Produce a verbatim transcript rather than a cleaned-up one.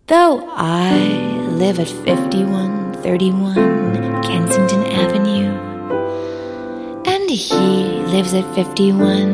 Though I live at fifty-one thirty-one Kensington Avenue, and he lives at fifty-one